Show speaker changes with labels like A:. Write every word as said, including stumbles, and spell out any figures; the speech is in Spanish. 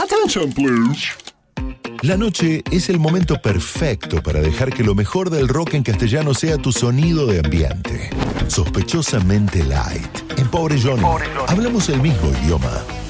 A: Attention, please.
B: La noche es el momento perfecto para dejar que lo mejor del rock en castellano sea tu sonido de ambiente. Sospechosamente light. En Pobre Johnny, hablamos el mismo idioma.